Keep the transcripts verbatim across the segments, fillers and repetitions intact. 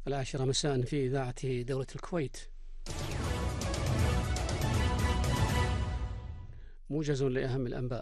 العاشرة مساء في إذاعة دولة الكويت. موجز لأهم الأنباء.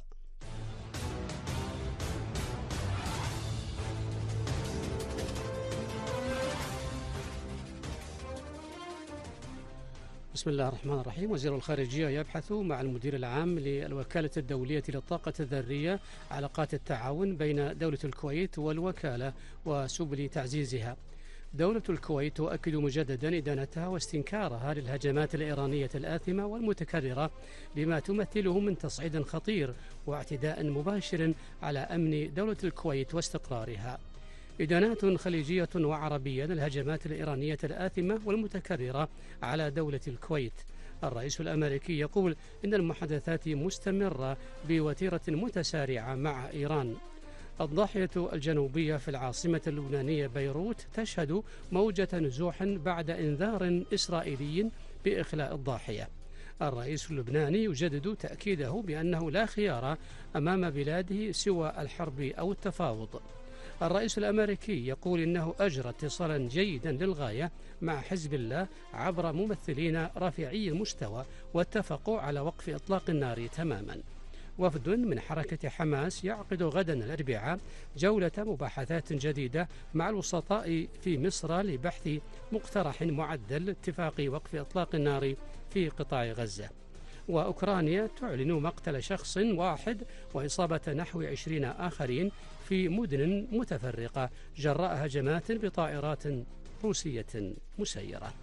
بسم الله الرحمن الرحيم. وزير الخارجية يبحث مع المدير العام للوكالة الدولية للطاقة الذرية علاقات التعاون بين دولة الكويت والوكالة وسبل تعزيزها. دولة الكويت تؤكد مجددا إدانتها واستنكارها للهجمات الإيرانية الآثمة والمتكررة بما تمثله من تصعيد خطير واعتداء مباشر على أمن دولة الكويت واستقرارها. إدانات خليجية وعربية للهجمات الإيرانية الآثمة والمتكررة على دولة الكويت. الرئيس الأمريكي يقول إن المحادثات مستمرة بوتيرة متسارعة مع إيران. الضاحية الجنوبية في العاصمة اللبنانية بيروت تشهد موجة نزوح بعد إنذار إسرائيلي بإخلاء الضاحية. الرئيس اللبناني يجدد تأكيده بأنه لا خيار أمام بلاده سوى الحرب أو التفاوض. الرئيس الأمريكي يقول إنه أجرى اتصالا جيدا للغاية مع حزب الله عبر ممثلين رفيعي المستوى واتفقوا على وقف إطلاق النار تماما. وفد من حركة حماس يعقد غدا الأربعاء جولة مباحثات جديدة مع الوسطاء في مصر لبحث مقترح معدل اتفاق وقف إطلاق النار في قطاع غزة. وأوكرانيا تعلن مقتل شخص واحد وإصابة نحو عشرين آخرين في مدن متفرقة جراء هجمات بطائرات روسية مسيرة.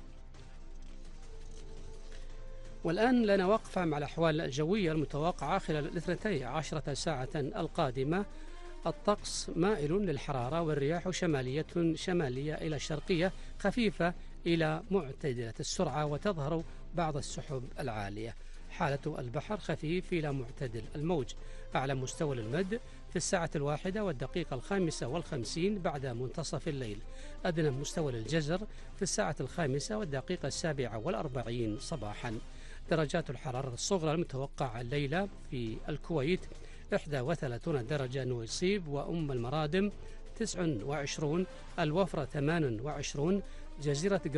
والآن لنا وقفة مع الأحوال الجوية المتوقعة خلال الاثنتي عشرة ساعة القادمة. الطقس مائل للحرارة والرياح شمالية شمالية إلى شرقية خفيفة إلى معتدلة السرعة وتظهر بعض السحب العالية. حالة البحر خفيف إلى معتدل الموج. أعلى مستوى المد في الساعة الواحدة والدقيقة الخامسة والخمسين بعد منتصف الليل. أدنى مستوى الجزر في الساعة الخامسة والدقيقة السابعة والأربعين صباحا. درجات الحرارة الصغرى المتوقعة الليلة في الكويت إحدى وثلاثين درجة نويصيب وأم المرادم تسعة وعشرين، الوفرة ثمانية وعشرين، جزيرة